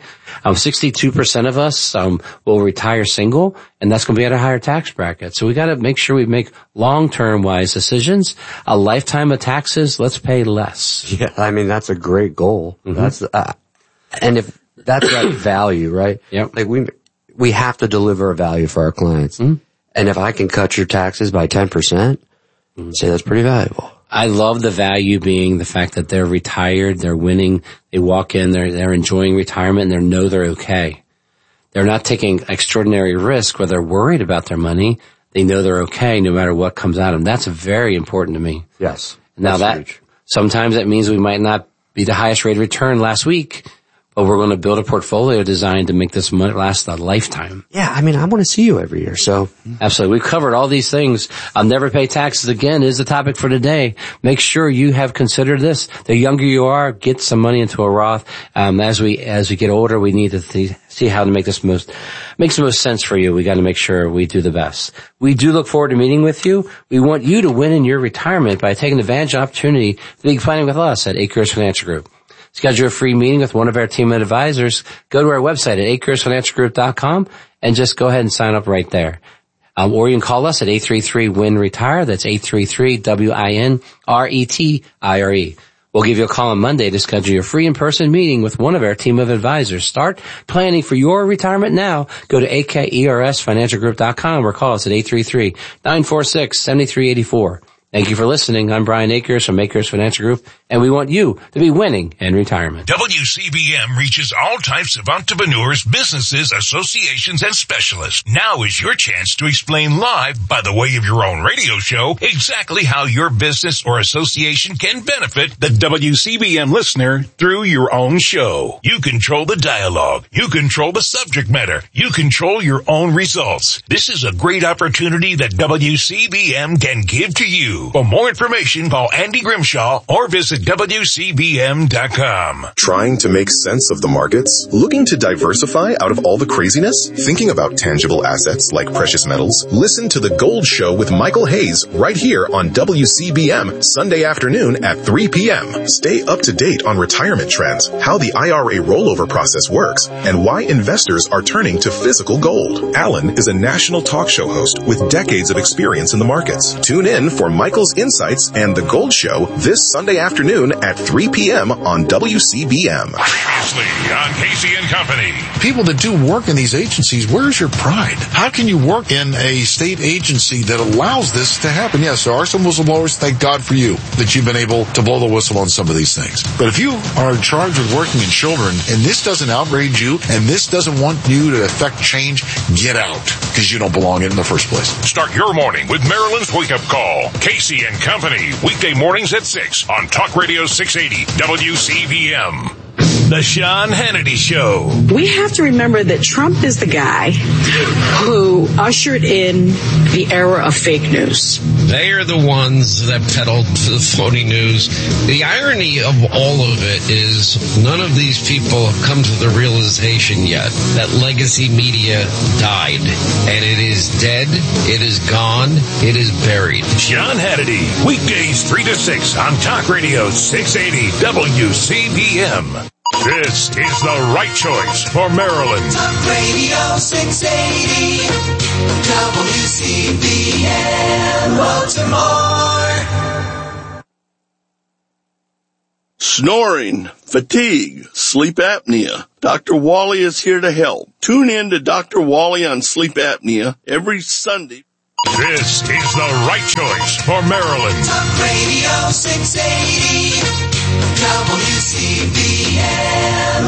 62% of us will retire single, and that's going to be at a higher tax bracket. So we got to make sure we make long-term wise decisions. A lifetime of taxes, let's pay less. Yeah, I mean, that's a great goal. That's and if that's that value, right? Yep. Like we have to deliver a value for our clients. And if I can cut your taxes by 10%, say that's pretty valuable. I love the value being the fact that they're retired, they're winning, they walk in, they're enjoying retirement, and they know they're okay. They're not taking extraordinary risk where they're worried about their money. They know they're okay no matter what comes at them. That's very important to me. Yes. Now huge. Sometimes that means we might not be the highest rate of return last week, but we're going to build a portfolio designed to make this money last a lifetime. Yeah, I mean, I want to see you every year, so. Absolutely. We've covered all these things. I'll never pay taxes again is the topic for today. Make sure you have considered this. The younger you are, get some money into a Roth. As we get older, we need to see how to make makes the most sense for you. We got to make sure we do the best. We do look forward to meeting with you. We want you to win in your retirement by taking advantage of the opportunity to be planning with us at Acres Financial Group. Schedule a free meeting with one of our team of advisors. Go to our website at acresfinancialgroup.com and just go ahead and sign up right there. Or you can call us at 833-WIN-RETIRE. That's 833-WIN-RETIRE. We'll give you a call on Monday to schedule your free in-person meeting with one of our team of advisors. Start planning for your retirement now. Go to AKERSFinancialGroup.com or call us at 833-946-7384. Thank you for listening. I'm Brian Akers from Akers Financial Group, and we want you to be winning in retirement. WCBM reaches all types of entrepreneurs, businesses, associations, and specialists. Now is your chance to explain live, by the way of your own radio show, exactly how your business or association can benefit the WCBM listener through your own show. You control the dialogue. You control the subject matter. You control your own results. This is a great opportunity that WCBM can give to you. For more information, call Andy Grimshaw or visit WCBM.com. Trying to make sense of the markets? Looking to diversify out of all the craziness? Thinking about tangible assets like precious metals? Listen to The Gold Show with Michael Hayes right here on WCBM Sunday afternoon at 3 p.m. Stay up to date on retirement trends, how the IRA rollover process works, and why investors are turning to physical gold. Alan is a national talk show host with decades of experience in the markets. Tune in for Michael's Insights and The Gold Show this Sunday afternoon at 3 p.m. on WCBM. Previously on Casey and Company. People that do work in these agencies, where's your pride? How can you work in a state agency that allows this to happen? Yes, there are some whistleblowers. Thank God for you that you've been able to blow the whistle on some of these things. But if you are in charge of working in children and this doesn't outrage you and this doesn't want you to affect change, get out because you don't belong in the first place. Start your morning with Maryland's Wake Up Call. Casey and Company, weekday mornings at 6 on Talk Radio 680 WCBM. The Sean Hannity Show. We have to remember that Trump is the guy who ushered in the era of fake news. They are the ones that peddle the phony news. The irony of all of it is none of these people have come to the realization yet that legacy media died. And it is dead, it is gone, it is buried. John Hannity, weekdays 3 to 6 on Talk Radio 680 WCBM. This is the right choice for Maryland. Talk Radio 680 WCBM Baltimore. Snoring, fatigue, sleep apnea. Dr. Wally is here to help. Tune in to Dr. Wally on sleep apnea every Sunday. This is the right choice for Maryland. Talk Radio 680 WCBM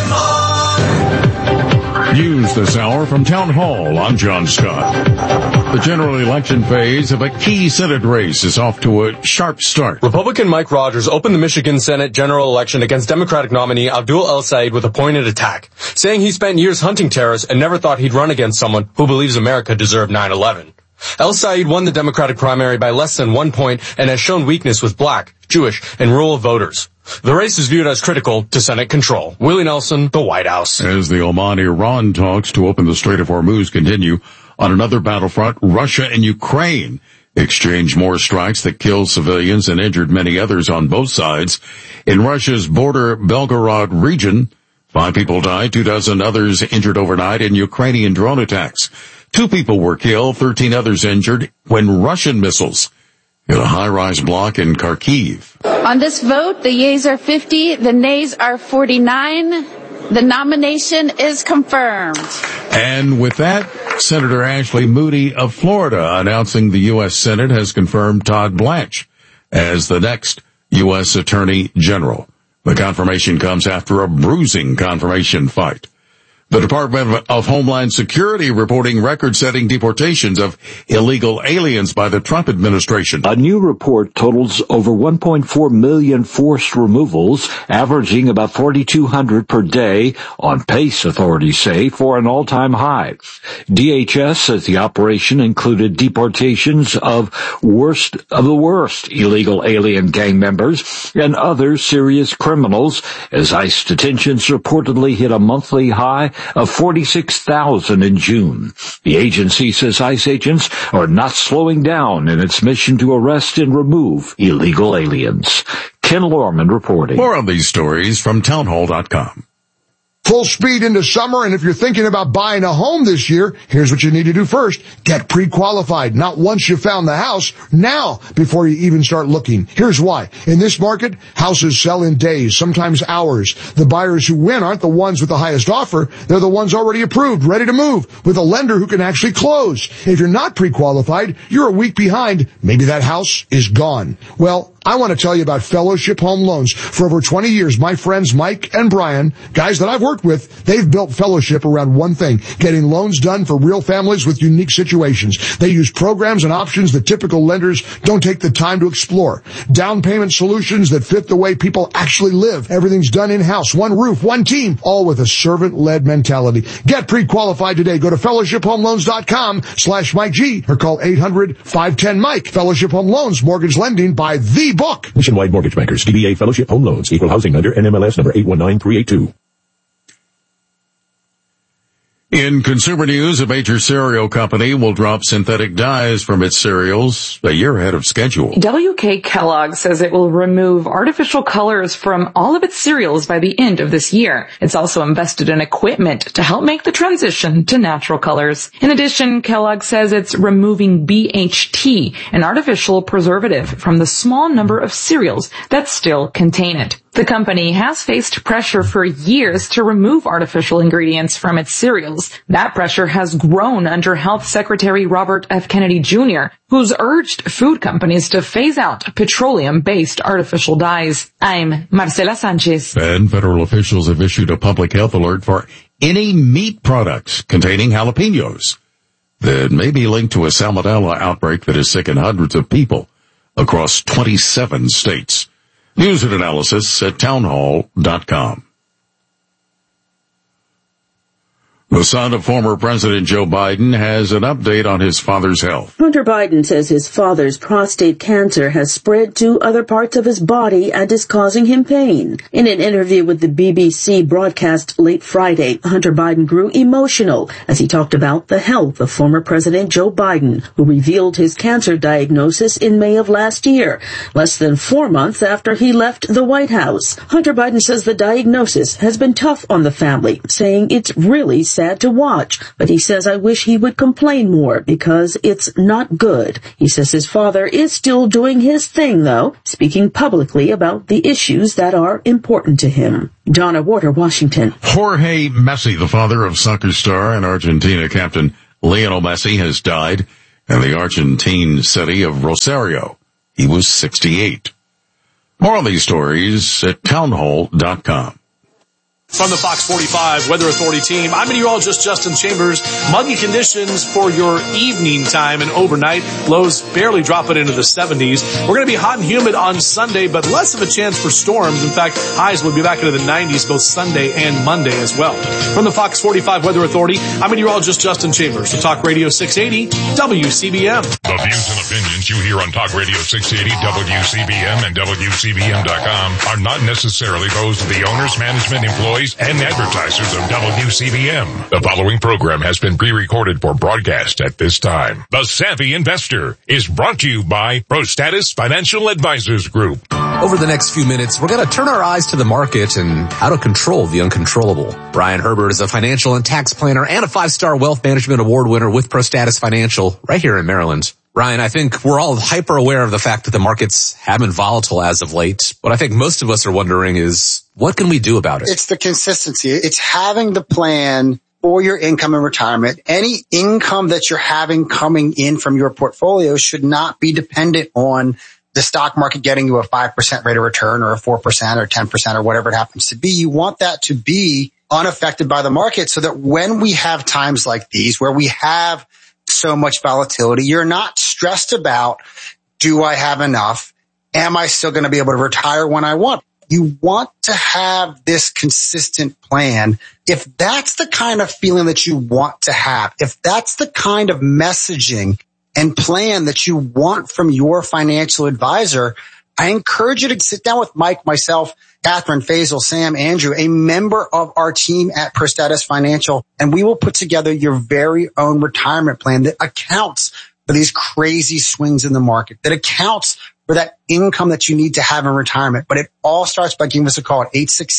Baltimore. News this hour from Town Hall. I'm John Scott. The general election phase of a key Senate race is off to a sharp start. Republican Mike Rogers opened the Michigan Senate general election against Democratic nominee Abdul El-Sayed with a pointed attack, saying he spent years hunting terrorists and never thought he'd run against someone who believes America deserved 9/11. El-Sayed won the Democratic primary by less than 1 point and has shown weakness with black, Jewish, and rural voters. The race is viewed as critical to Senate control. Willie Nelson, the White House. As the Oman-Iran talks to open the Strait of Hormuz continue, on another battlefront, Russia and Ukraine exchanged more strikes that killed civilians and injured many others on both sides. In Russia's border Belgorod region, 5 people died, 24 others injured overnight in Ukrainian drone attacks. 2 people were killed, 13 others injured when Russian missiles hit a high-rise block in Kharkiv. On this vote, the yeas are 50, the nays are 49. The nomination is confirmed. And with that, Senator Ashley Moody of Florida announcing the U.S. Senate has confirmed Todd Blanche as the next U.S. Attorney General. The confirmation comes after a bruising confirmation fight. The Department of Homeland Security reporting record-setting deportations of illegal aliens by the Trump administration. A new report totals over 1.4 million forced removals, averaging about 4,200 per day, on pace, authorities say, for an all-time high. DHS says the operation included deportations of the worst illegal alien gang members and other serious criminals, as ICE detentions reportedly hit a monthly high of 46,000 in June. The agency says ICE agents are not slowing down in its mission to arrest and remove illegal aliens. Ken Lorman reporting. More on these stories from townhall.com. Full speed into summer, and if you're thinking about buying a home this year, here's what you need to do first. Get pre-qualified. Not once you found the house, now, before you even start looking. Here's why. In this market, houses sell in days, sometimes hours. The buyers who win aren't the ones with the highest offer. They're the ones already approved, ready to move, with a lender who can actually close. If you're not pre-qualified, you're a week behind. Maybe that house is gone. Well, I want to tell you about Fellowship Home Loans. For over 20 years, my friends Mike and Brian, guys that I've worked with, they've built Fellowship around one thing, getting loans done for real families with unique situations. They use programs and options that typical lenders don't take the time to explore. Down payment solutions that fit the way people actually live. Everything's done in-house, one roof, one team, all with a servant-led mentality. Get pre-qualified today. Go to fellowshiphomeloans.com/Mike G or call 800-510-MIKE. Fellowship Home Loans, mortgage lending by the book. Nationwide Mortgage Bankers, DBA Fellowship Home Loans, Equal Housing Lender, NMLS number 819382. In consumer news, a major cereal company will drop synthetic dyes from its cereals a year ahead of schedule. WK Kellogg says it will remove artificial colors from all of its cereals by the end of this year. It's also invested in equipment to help make the transition to natural colors. In addition, Kellogg says it's removing BHT, an artificial preservative, from the small number of cereals that still contain it. The company has faced pressure for years to remove artificial ingredients from its cereals. That pressure has grown under Health Secretary Robert F. Kennedy Jr., who's urged food companies to phase out petroleum-based artificial dyes. I'm Marcela Sanchez. And federal officials have issued a public health alert for any meat products containing jalapenos that may be linked to a salmonella outbreak that has sickened hundreds of people across 27 states. News and analysis at townhall.com. The son of former President Joe Biden has an update on his father's health. Hunter Biden says his father's prostate cancer has spread to other parts of his body and is causing him pain. In an interview with the BBC broadcast late Friday, Hunter Biden grew emotional as he talked about the health of former President Joe Biden, who revealed his cancer diagnosis in May of last year, less than 4 months after he left the White House. Hunter Biden says the diagnosis has been tough on the family, saying it's really sad to watch, but he says, I wish he would complain more because it's not good. He says his father is still doing his thing, though, speaking publicly about the issues that are important to him. Donna Warder, Washington. Jorge Messi, the father of soccer star and Argentina captain Lionel Messi, has died in the Argentine city of Rosario. He was 68. More on these stories at townhall.com. From the Fox 45 Weather Authority team, I'm meteorologist Justin Chambers. Muggy conditions for your evening time and overnight. Lows barely dropping into the 70s. We're going to be hot and humid on Sunday, but less of a chance for storms. In fact, highs will be back into the 90s both Sunday and Monday as well. From the Fox 45 Weather Authority, I'm meteorologist Justin Chambers for Talk Radio 680 WCBM. The views and opinions you hear on Talk Radio 680 WCBM and WCBM.com are not necessarily those of the owners, management, employees, and advertisers of WCBM. The following program has been pre-recorded for broadcast at this time. The Savvy Investor is brought to you by ProStatus Financial Advisors Group. Over the next few minutes, we're going to turn our eyes to the market and how to control the uncontrollable. Ryan Herbert is a financial and tax planner and a 5-star wealth management award winner with ProStatus Financial right here in Maryland. Ryan, I think we're all hyper aware of the fact that the markets have been volatile as of late. What I think most of us are wondering is, what can we do about it? It's the consistency. It's having the plan for your income and retirement. Any income that you're having coming in from your portfolio should not be dependent on the stock market getting you a 5% rate of return or a 4% or 10% or whatever it happens to be. You want that to be unaffected by the market so that when we have times like these where we have so much volatility, you're not stressed about, do I have enough? Am I still going to be able to retire when I want? You want to have this consistent plan. If that's the kind of feeling that you want to have, if that's the kind of messaging and plan that you want from your financial advisor, I encourage you to sit down with Mike, myself, Catherine, Faisal, Sam, Andrew, a member of our team at ProStatus Financial, and we will put together your very own retirement plan that accounts for these crazy swings in the market, that accounts for that income that you need to have in retirement. But it all starts by giving us a call at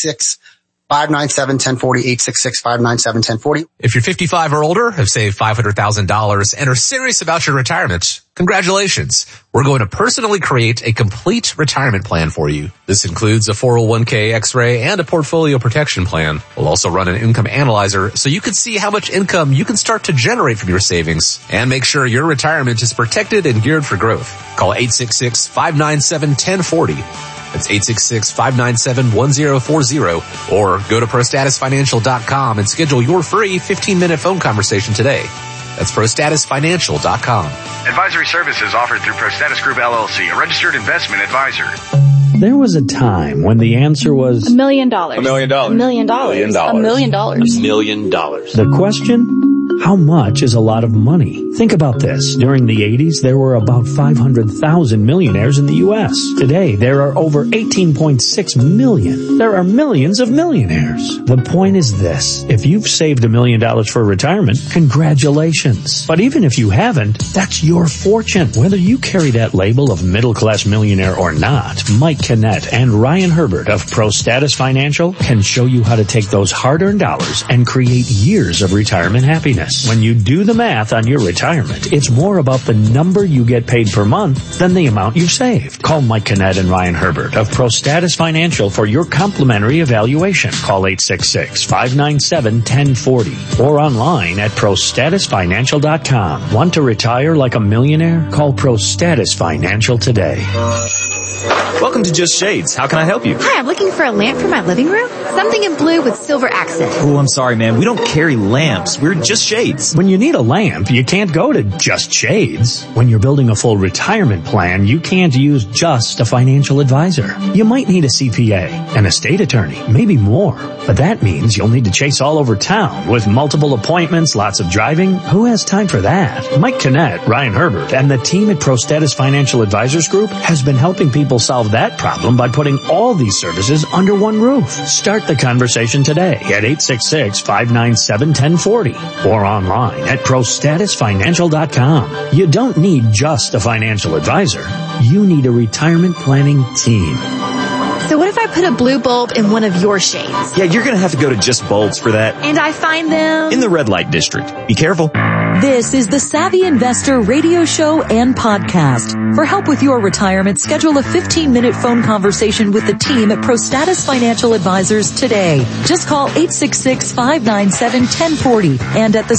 866-597-1040, 866-597-1040. If you're 55 or older, have saved $500,000 and are serious about your retirement, congratulations. We're going to personally create a complete retirement plan for you. This includes a 401k, X-ray, and a portfolio protection plan. We'll also run an income analyzer so you can see how much income you can start to generate from your savings and make sure your retirement is protected and geared for growth. Call 866-597-1040. That's 866-597-1040 or go to ProStatusFinancial.com and schedule your free 15-minute phone conversation today. That's ProStatusFinancial.com. Advisory services offered through ProStatus Group LLC, a registered investment advisor. There was a time when the answer was $1 million. $1 million. $1 million. $1 million. $1 million. The question? How much is a lot of money? Think about this. During the 80s, there were about 500,000 millionaires in the U.S. Today, there are over 18.6 million. There are millions of millionaires. The point is this. If you've saved $1 million for retirement, congratulations. But even if you haven't, that's your fortune. Whether you carry that label of middle-class millionaire or not, Mike Kinnett and Ryan Herbert of ProStatus Financial can show you how to take those hard-earned dollars and create years of retirement happiness. When you do the math on your retirement, it's more about the number you get paid per month than the amount you've saved. Call Mike Kinnett and Ryan Herbert of ProStatus Financial for your complimentary evaluation. Call 866-597-1040 or online at ProStatusFinancial.com. Want to retire like a millionaire? Call ProStatus Financial today. Welcome to Just Shades. How can I help you? Hi, I'm looking for a lamp for my living room. Something in blue with silver accent. Oh, I'm sorry, man. We don't carry lamps. We're Just Shades. When you need a lamp, you can't go to Just Shades. When you're building a full retirement plan, you can't use just a financial advisor. You might need a CPA, an estate attorney, maybe more. But that means you'll need to chase all over town with multiple appointments, lots of driving. Who has time for that? Mike Kinnett, Ryan Herbert, and the team at ProStatus Financial Advisors Group has been helping people solve that problem by putting all these services under one roof. Start the conversation today at 866-597-1040 or online at ProStatusFinancial.com. You don't need just a financial advisor. You need a retirement planning team. So what if I put a blue bulb in one of your shades? Yeah, you're going to have to go to Just Bulbs for that. And I find them in the red light district. Be careful. This is the Savvy Investor radio show and podcast. For help with your retirement, schedule a 15-minute phone conversation with the team at ProStatus Financial Advisors today. Just call 866-597-1040 and at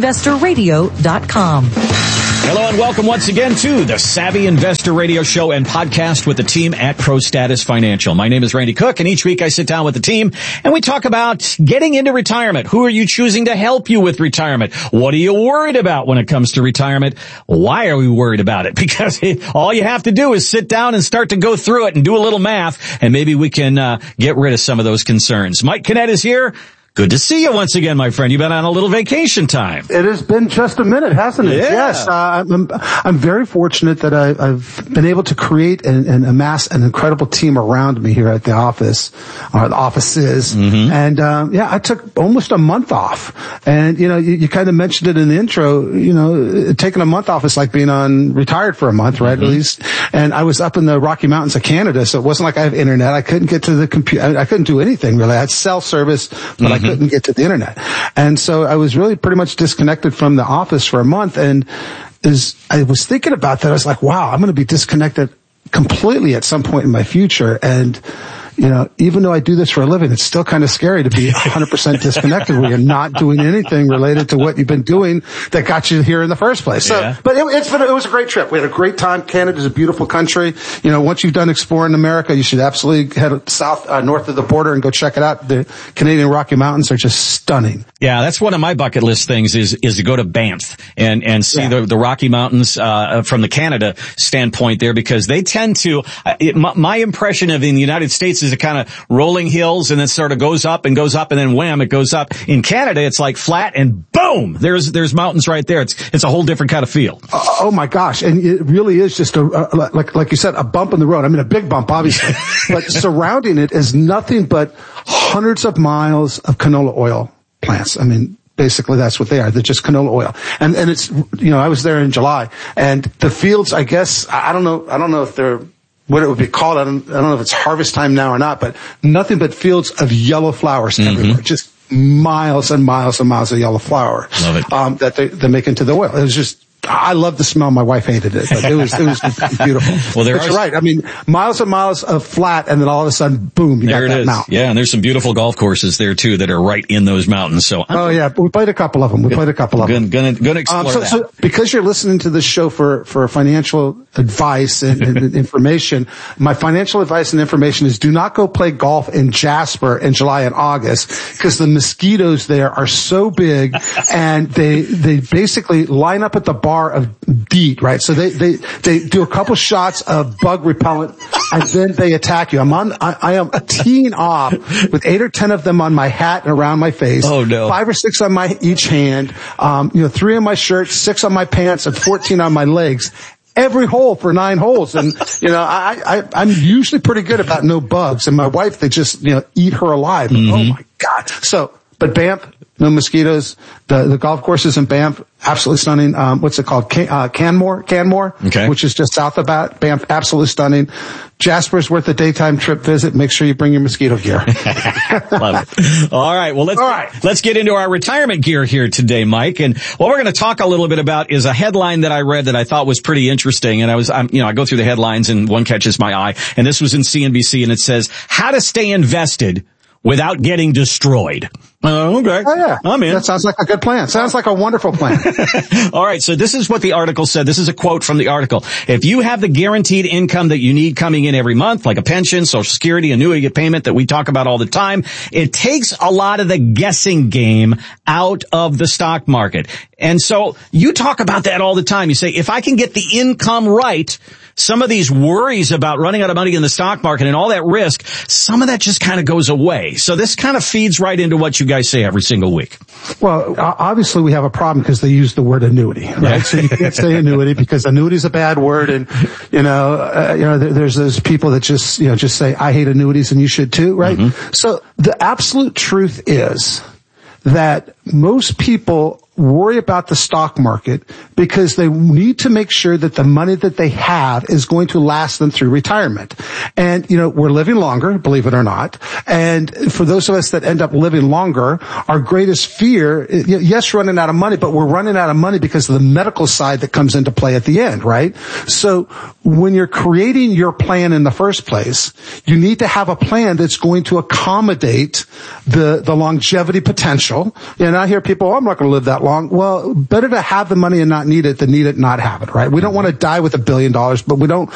thesavvyinvestorradio.com. Hello and welcome once again to the Savvy Investor Radio Show and podcast with the team at ProStatus Financial. My name is Randy Cook, and each week I sit down with the team and we talk about getting into retirement. Who are you choosing to help you with retirement? What are you worried about when it comes to retirement? Why are we worried about it? Because all you have to do is sit down and start to go through it and do a little math, and maybe we can get rid of some of those concerns. Mike Kinnett is here. Good to see you once again, my friend. You've been on a little vacation time. It has been just a minute, hasn't it? Yeah. Yes. I'm very fortunate that I've been able to create and amass an incredible team around me here at the office, or the offices. Mm-hmm. And, I took almost a month off. And, you kind of mentioned it in the intro, taking a month off is like being retired for a month, right? Mm-hmm. At least. And I was up in the Rocky Mountains of Canada, so it wasn't like I have internet. I couldn't get to the computer. I couldn't do anything really. I had cell service, but I couldn't get to the internet. And so I was really pretty much disconnected from the office for a month. And as I was thinking about that, I was like, wow, I'm going to be disconnected completely at some point in my future. And, even though I do this for a living, it's still kind of scary to be 100% disconnected where you're not doing anything related to what you've been doing that got you here in the first place. So, yeah. But it was a great trip. We had a great time. Canada's a beautiful country. Once you've done exploring America, you should absolutely head north of the border and go check it out. The Canadian Rocky Mountains are just stunning. Yeah, that's one of my bucket list things is to go to Banff and see the Rocky Mountains, from the Canada standpoint there, because they tend to, my impression of in the United States is a kind of rolling hills and then sort of goes up and then wham, it goes up. In Canada, it's like flat and boom, there's mountains right there. It's a whole different kind of feel. Oh my gosh. And it really is just like you said, a bump in the road. I mean, a big bump, obviously, but surrounding it is nothing but hundreds of miles of canola oil plants. I mean, basically that's what they are. They're just canola oil. And it's, I was there in July, and the fields, I guess, I don't know if they're what it would be called. I don't know if it's harvest time now or not, but nothing but fields of yellow flowers everywhere. Just miles and miles and miles of yellow flower. Love it. That they make into the oil. It was just, I love the smell. My wife hated it, but it was beautiful. Well, you're right. I mean, miles and miles of flat, and then all of a sudden, boom, you got that mountain. Yeah, and there's some beautiful golf courses there too that are right in those mountains. So, we played a couple of them. Gonna explore that. So because you're listening to this show for financial advice and information, my financial advice and information is: do not go play golf in Jasper in July and August, because the mosquitoes there are so big, and they basically line up at the bar of DEET, right? So they do a couple shots of bug repellent, and then they attack you. I am teeing off with 8 or 10 of them on my hat and around my face. Oh no. 5 or 6 on each hand. 3 on my shirt, 6 on my pants, and 14 on my legs. Every hole for 9 holes. And, I'm usually pretty good about no bugs. And my wife, they just, eat her alive. Mm-hmm. Oh my God. But Banff, no mosquitoes. The golf courses in Banff, absolutely stunning. What's it called? Canmore, okay. Which is just south of Banff, absolutely stunning. Jasper's worth a daytime trip visit. Make sure you bring your mosquito gear. Love it. All right. Well, let's get into our retirement gear here today, Mike. And what we're going to talk a little bit about is a headline that I read that I thought was pretty interesting. And I go through the headlines and one catches my eye. And this was in CNBC, and it says, how to stay invested without getting destroyed. Okay. Oh, yeah. I'm in. That sounds like a good plan. Sounds like a wonderful plan. All right. So this is what the article said. This is a quote from the article. If you have the guaranteed income that you need coming in every month, like a pension, Social Security, annuity payment that we talk about all the time, it takes a lot of the guessing game out of the stock market. And so you talk about that all the time. You say, if I can get the income right, some of these worries about running out of money in the stock market and all that risk, some of that just kind of goes away. So this kind of feeds right into what you guys say every single week. Well, obviously we have a problem because they use the word annuity, right? Yeah. So you can't say annuity because annuity is a bad word. And, there's those people that just say, I hate annuities and you should too, right? Mm-hmm. So the absolute truth is that most people worry about the stock market because they need to make sure that the money that they have is going to last them through retirement. And, we're living longer, believe it or not. And for those of us that end up living longer, our greatest fear, yes, running out of money, but we're running out of money because of the medical side that comes into play at the end, right? So when you're creating your plan in the first place, you need to have a plan that's going to accommodate the longevity potential. And I hear people, I'm not going to live that long. Well, better to have the money and not need it than need it and not have it, right? We don't want to die with $1 billion, but we don't